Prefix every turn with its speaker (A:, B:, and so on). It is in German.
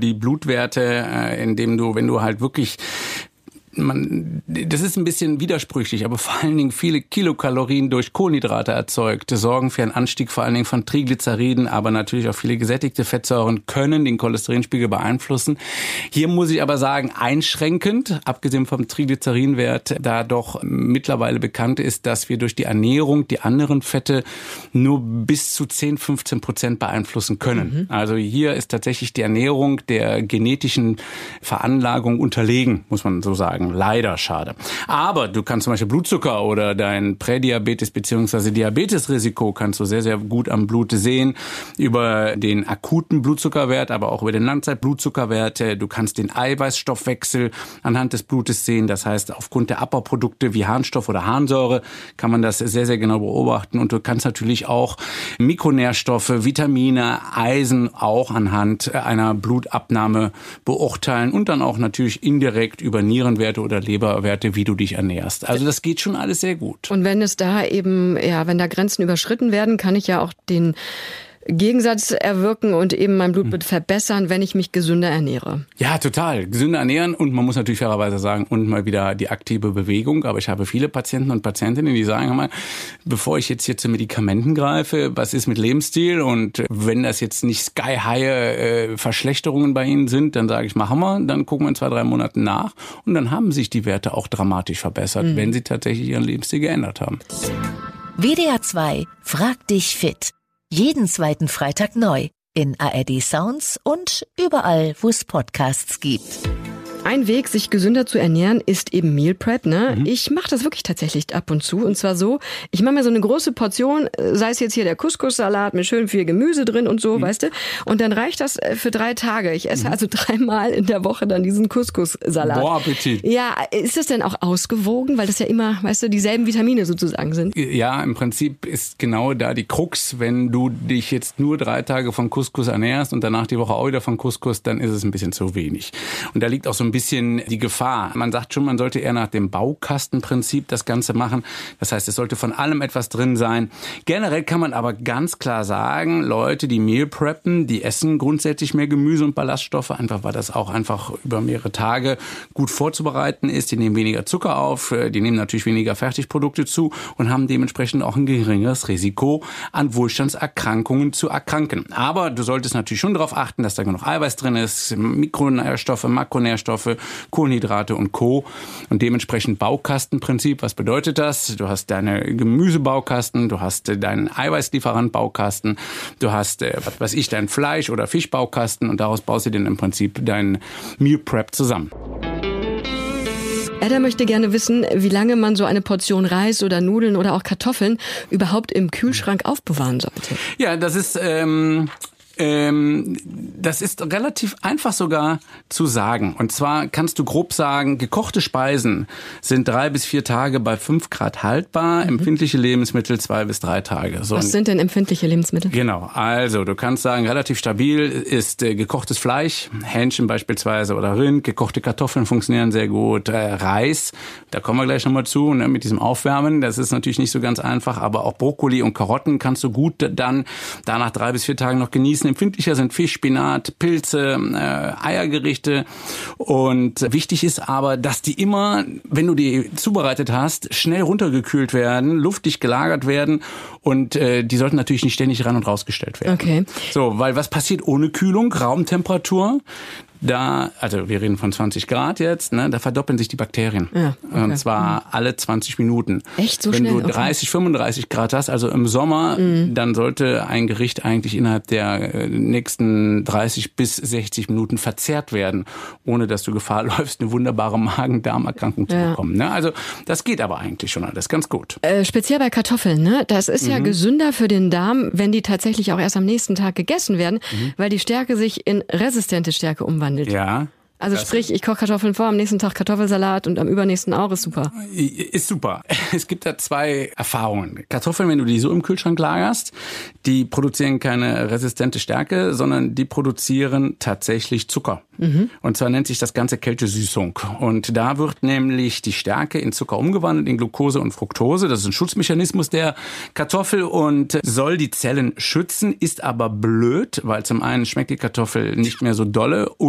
A: die Blutwerte, indem du, wenn du halt wirklich das ist ein bisschen widersprüchlich, aber vor allen Dingen viele Kilokalorien durch Kohlenhydrate erzeugt, sorgen für einen Anstieg vor allen Dingen von Triglyceriden, aber natürlich auch viele gesättigte Fettsäuren können den Cholesterinspiegel beeinflussen. Hier muss ich aber sagen, einschränkend, abgesehen vom Triglycerinwert, da doch mittlerweile bekannt ist, dass wir durch die Ernährung die anderen Fette nur bis zu 10-15% beeinflussen können. Also hier ist tatsächlich die Ernährung der genetischen Veranlagung unterlegen, muss man so sagen. Leider schade. Aber du kannst zum Beispiel Blutzucker oder dein Prädiabetes bzw. Diabetesrisiko kannst du sehr, sehr gut am Blut sehen. Über den akuten Blutzuckerwert, aber auch über den Langzeitblutzuckerwert. Du kannst den Eiweißstoffwechsel anhand des Blutes sehen. Das heißt, aufgrund der Abbauprodukte wie Harnstoff oder Harnsäure kann man das sehr, sehr genau beobachten. Und du kannst natürlich auch Mikronährstoffe, Vitamine, Eisen auch anhand einer Blutabnahme beurteilen und dann auch natürlich indirekt über Nierenwerte oder Leberwerte, wie du dich ernährst. Also das geht schon alles sehr gut.
B: Und wenn es da eben, wenn da Grenzen überschritten werden, kann ich ja auch den Gegensatz erwirken und eben mein Blutbild verbessern, wenn ich mich gesünder ernähre.
A: Ja, total. Gesünder ernähren und man muss natürlich fairerweise sagen, und mal wieder die aktive Bewegung. Aber ich habe viele Patienten und Patientinnen, die sagen, mal, bevor ich jetzt hier zu Medikamenten greife, was ist mit Lebensstil? Und wenn das jetzt nicht sky-high Verschlechterungen bei Ihnen sind, dann sage ich, machen wir, dann gucken wir in 2-3 Monaten nach und dann haben sich die Werte auch dramatisch verbessert, wenn sie tatsächlich ihren Lebensstil geändert haben.
C: WDR 2 fragt dich fit. Jeden zweiten Freitag neu in ARD Sounds und überall, wo es Podcasts gibt.
B: Ein Weg, sich gesünder zu ernähren, ist eben Meal Prep, ne? Ich mache das wirklich tatsächlich ab und zu. Und zwar so, ich mache mir so eine große Portion, sei es jetzt hier der Couscous-Salat mit schön viel Gemüse drin und so, weißt du? Und dann reicht das für 3 Tage. Ich esse also 3-mal in der Woche dann diesen Couscous-Salat.
A: Boah, Appetit.
B: Ja, ist das denn auch ausgewogen? Weil das ja immer, weißt du, dieselben Vitamine sozusagen sind.
A: Ja, im Prinzip ist genau da die Krux. Wenn du dich jetzt nur 3 Tage von Couscous ernährst und danach die Woche auch wieder von Couscous, dann ist es ein bisschen zu wenig. Und da liegt auch so ein bisschen die Gefahr. Man sagt schon, man sollte eher nach dem Baukastenprinzip das Ganze machen. Das heißt, es sollte von allem etwas drin sein. Generell kann man aber ganz klar sagen, Leute, die Meal preppen, die essen grundsätzlich mehr Gemüse und Ballaststoffe, einfach weil das auch einfach über mehrere Tage gut vorzubereiten ist. Die nehmen weniger Zucker auf, die nehmen natürlich weniger Fertigprodukte zu und haben dementsprechend auch ein geringeres Risiko, an Wohlstandserkrankungen zu erkranken. Aber du solltest natürlich schon darauf achten, dass da genug Eiweiß drin ist, Mikronährstoffe, Makronährstoffe, Kohlenhydrate und Co. Und dementsprechend Baukastenprinzip. Was bedeutet das? Du hast deine Gemüsebaukasten, du hast deinen Eiweißlieferant-Baukasten, du hast, deinen Fleisch- oder Fischbaukasten und daraus baust du dann im Prinzip deinen Meal Prep zusammen.
B: Edda möchte gerne wissen, wie lange man so eine Portion Reis oder Nudeln oder auch Kartoffeln überhaupt im Kühlschrank aufbewahren sollte.
A: Ja, das ist relativ einfach sogar zu sagen. Und zwar kannst du grob sagen, gekochte Speisen sind 3 bis 4 Tage bei 5 Grad haltbar, empfindliche Lebensmittel 2 bis 3 Tage. So.
B: Was sind denn empfindliche Lebensmittel?
A: Genau, also du kannst sagen, relativ stabil ist gekochtes Fleisch, Hähnchen beispielsweise oder Rind, gekochte Kartoffeln funktionieren sehr gut, Reis, da kommen wir gleich nochmal zu, ne, mit diesem Aufwärmen, das ist natürlich nicht so ganz einfach, aber auch Brokkoli und Karotten kannst du gut dann danach 3 bis 4 Tagen noch genießen. Empfindlicher sind Fisch, Spinat, Pilze, Eiergerichte. Und wichtig ist aber, dass die immer, wenn du die zubereitet hast, schnell runtergekühlt werden, luftdicht gelagert werden und die sollten natürlich nicht ständig ran und rausgestellt werden.
B: Okay.
A: So, weil was passiert ohne Kühlung? Raumtemperatur. Also wir reden von 20 Grad jetzt, ne, da verdoppeln sich die Bakterien. Ja, okay. Und zwar alle 20 Minuten.
B: Echt so
A: Wenn
B: schnell?
A: Wenn du 30, 35 Grad hast, also im Sommer, dann sollte ein Gericht eigentlich innerhalb der nächsten 30 bis 60 Minuten verzehrt werden, ohne dass du Gefahr läufst, eine wunderbare Magen-Darm-Erkrankung zu bekommen. Ne? Also das geht aber eigentlich schon alles ganz gut.
B: Speziell bei Kartoffeln, ne? Das ist ja gesünder für den Darm, wenn die tatsächlich auch erst am nächsten Tag gegessen werden, weil die Stärke sich in resistente Stärke umwandelt.
A: Ja.
B: Also sprich, ich koche Kartoffeln vor, am nächsten Tag Kartoffelsalat und am übernächsten auch, ist super.
A: Ist super. Es gibt da 2 Erfahrungen. Kartoffeln, wenn du die so im Kühlschrank lagerst, die produzieren keine resistente Stärke, sondern die produzieren tatsächlich Zucker. Und zwar nennt sich das Ganze Kältesüßung. Und da wird nämlich die Stärke in Zucker umgewandelt, in Glucose und Fructose. Das ist ein Schutzmechanismus der Kartoffel und soll die Zellen schützen, ist aber blöd, weil zum einen schmeckt die Kartoffel nicht mehr so dolle und